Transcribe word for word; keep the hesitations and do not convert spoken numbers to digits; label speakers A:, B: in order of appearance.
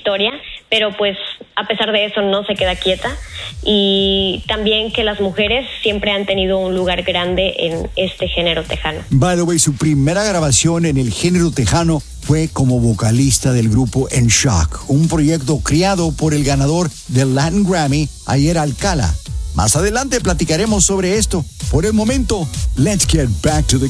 A: historia, pero pues a pesar de eso no se queda quieta, y también que las mujeres siempre han tenido un lugar grande en este género tejano.
B: By the way, su primera grabación en el género tejano fue como vocalista del grupo En Shock, un proyecto creado por el ganador del Latin Grammy, Ayer Alcala. Más adelante platicaremos sobre esto. Por el momento, let's get back to the